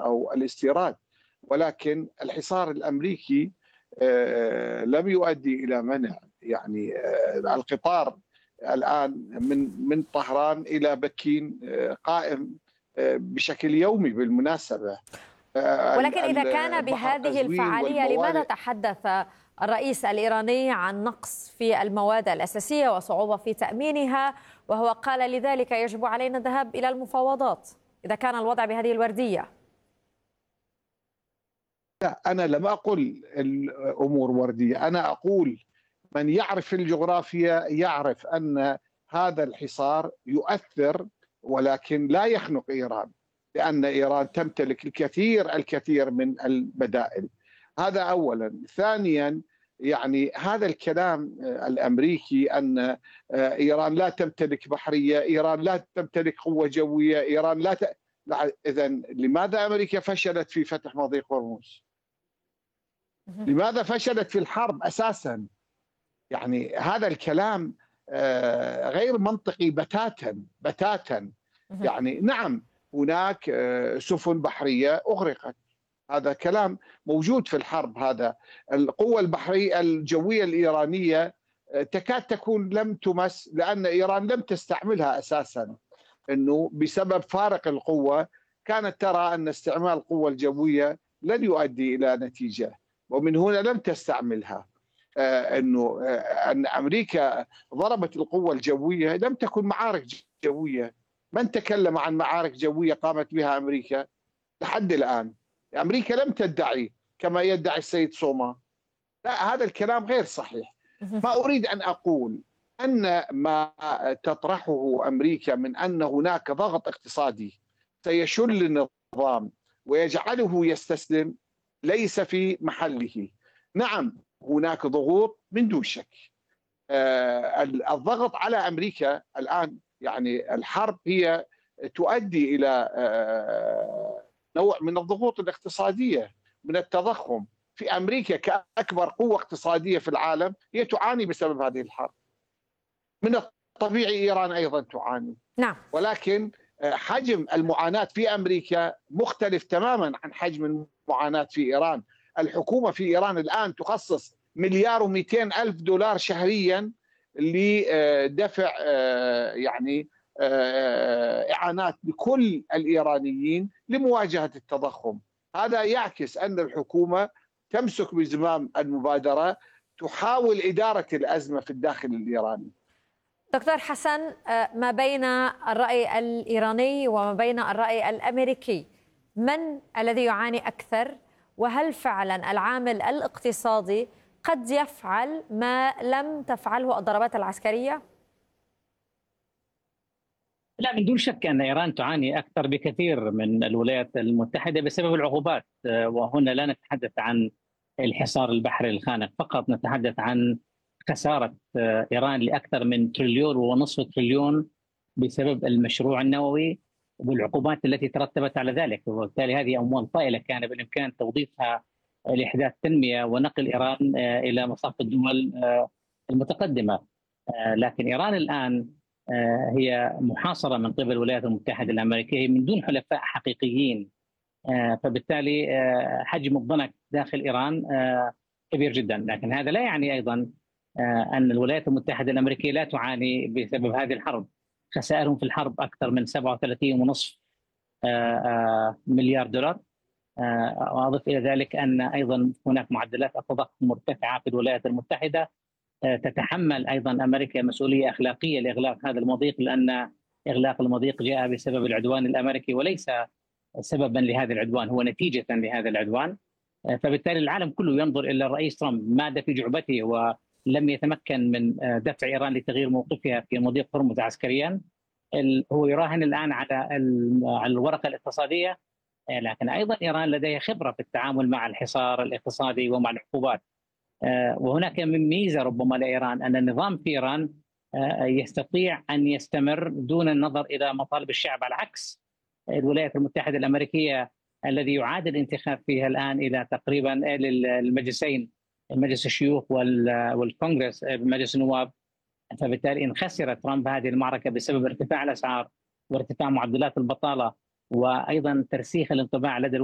أو الاستيراد، ولكن الحصار الأمريكي لم يؤدي إلى منع، يعني القطار الآن من طهران إلى بكين قائم بشكل يومي بالمناسبة. ولكن إذا كان بحر بهذه قزوين الفعالية لماذا والموانئ. تحدث الرئيس الإيراني عن نقص في المواد الأساسية وصعوبة في تأمينها، وهو قال لذلك يجب علينا الذهاب إلى المفاوضات إذا كان الوضع بهذه الوردية؟ لا، أنا لم أقل الأمور وردية، أنا أقول من يعرف الجغرافيا يعرف أن هذا الحصار يؤثر، ولكن لا يخنق إيران، لأن إيران تمتلك الكثير من البدائل. هذا أولا. ثانيا، يعني هذا الكلام الأمريكي أن إيران لا تمتلك بحرية، إيران لا تمتلك قوة جوية، إيران لا. إذن لماذا أمريكا فشلت في فتح مضيق هرمز؟ لماذا فشلت في الحرب أساسا؟ يعني هذا الكلام غير منطقي بتاتا. يعني نعم، هناك سفن بحرية أغرقت، هذا كلام موجود في الحرب. هذا القوة البحرية الجوية الإيرانية تكاد تكون لم تمس، لأن إيران لم تستعملها أساسا، أنه بسبب فارق القوة كانت ترى أن استعمال القوة الجوية لن يؤدي إلى نتيجة، ومن هنا لم تستعملها. أن أمريكا ضربت القوة الجوية، لم تكن معارك جوية. من تكلم عن معارك جوية قامت بها أمريكا لحد الآن؟ أمريكا لم تدعي كما يدعي السيد صوما. لا، هذا الكلام غير صحيح. ما أريد أن أقول أن ما تطرحه أمريكا من أن هناك ضغط اقتصادي سيشل النظام ويجعله يستسلم ليس في محله. نعم، هناك ضغوط من دون شك. الضغط على أمريكا الآن، يعني الحرب هي تؤدي إلى نوع من الضغوط الاقتصادية، من التضخم. في أمريكا كأكبر قوة اقتصادية في العالم هي تعاني بسبب هذه الحرب. من الطبيعي إيران أيضا تعاني. نعم. ولكن حجم المعاناة في أمريكا مختلف تماما عن حجم المعاناة في إيران. الحكومة في إيران الآن تخصص $1,200,000 شهريا لدفع يعني إعانات لكل الإيرانيين لمواجهة التضخم. هذا يعكس أن الحكومة تمسك بزمام المبادرة، تحاول إدارة الأزمة في الداخل الإيراني. دكتور حسن، ما بين الرأي الإيراني وما بين الرأي الأمريكي، من الذي يعاني أكثر؟ وهل فعلا العامل الاقتصادي قد يفعل ما لم تفعله الضربات العسكرية؟ لا، من دون شك أن إيران تعاني أكثر بكثير من الولايات المتحدة بسبب العقوبات. وهنا لا نتحدث عن الحصار البحري الخانق فقط، نتحدث عن خسارة إيران لأكثر من 1.5 تريليون بسبب المشروع النووي والعقوبات التي ترتبت على ذلك. وبالتالي هذه أموال طائلة كان بالإمكان توظيفها لإحداث تنمية ونقل إيران إلى مصاف الدول المتقدمة. لكن إيران الآن هي محاصرة من قبل الولايات المتحدة الأمريكية من دون حلفاء حقيقيين، فبالتالي حجم الضنك داخل إيران كبير جدا. لكن هذا لا يعني أيضا أن الولايات المتحدة الأمريكية لا تعاني بسبب هذه الحرب. خسائرهم في الحرب أكثر من 37.5 مليار دولار. وأضف إلى ذلك أن أيضا هناك معدلات التضخم مرتفعة في الولايات المتحدة. تتحمل أيضا أمريكا مسؤولية أخلاقية لإغلاق هذا المضيق، لأن إغلاق المضيق جاء بسبب العدوان الأمريكي وليس سببا لهذا العدوان، هو نتيجة لهذا العدوان. فبالتالي العالم كله ينظر إلى الرئيس ترامب ماد في جعبته ولم يتمكن من دفع إيران لتغيير موقفها في مضيق هرمز عسكريا. هو يراهن الآن على الورقة الاقتصادية، لكن أيضا إيران لديها خبرة في التعامل مع الحصار الاقتصادي ومع العقوبات. وهناك من ميزة ربما لإيران أن النظام في إيران يستطيع أن يستمر دون النظر إلى مطالب الشعب، على عكس الولايات المتحدة الأمريكية الذي يعاد الانتخاب فيها الآن إلى تقريبا المجلسين، مجلس الشيوخ والكونغرس بمجلس النواب. فبالتالي إن خسر ترامب هذه المعركة بسبب ارتفاع الأسعار وارتفاع معدلات البطالة وأيضا ترسيخ الانطباع لدى